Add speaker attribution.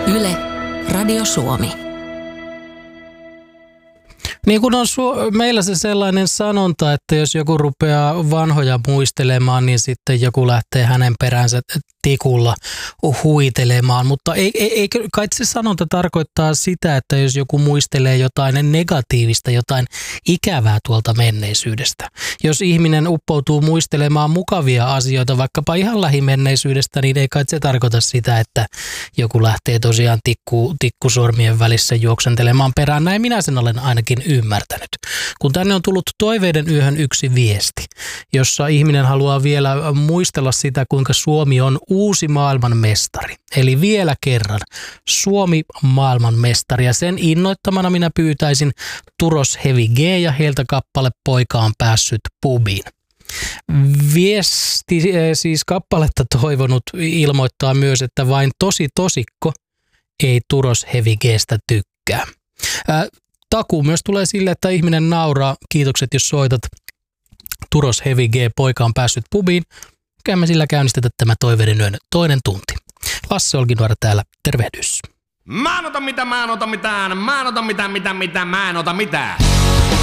Speaker 1: Yle, Radio Suomi.
Speaker 2: Niin kuin on meillä se sellainen sanonta, että jos joku rupeaa vanhoja muistelemaan, niin sitten joku lähtee hänen peränsä tikulla huitelemaan. Mutta ei kai se sanonta tarkoittaa sitä, että jos joku muistelee jotain negatiivista, jotain ikävää tuolta menneisyydestä. Jos ihminen uppoutuu muistelemaan mukavia asioita, vaikkapa ihan lähimenneisyydestä, niin ei kai se tarkoita sitä, että joku lähtee tosiaan tikkusormien välissä juoksentelemaan perään. Näin minä sen olen ainakin ymmärtänyt. Kun tänne on tullut Toiveiden yöhön yksi viesti, jossa ihminen haluaa vielä muistella sitä, kuinka Suomi on uusi maailmanmestari. Eli vielä kerran Suomi maailmanmestari, ja sen innoittamana minä pyytäisin Turos Heavy G ja heiltä kappale Poika on päässyt pubiin. Viesti siis kappaletta toivonut ilmoittaa myös, että vain tosikko ei Turos Heavy G:stä tykkää. Takuu myös tulee sille, että ihminen nauraa. Kiitokset, jos soitat. Turos Heavy G, Poika on päässyt pubiin. Käymme sillä käynnistetä tämä Toiveiden yön toinen tunti. Lasse Olkinuora täällä, tervehdys.
Speaker 3: Mä en ota mitään, mä en ota mitään, mä en ota mitään, mä en ota mitään.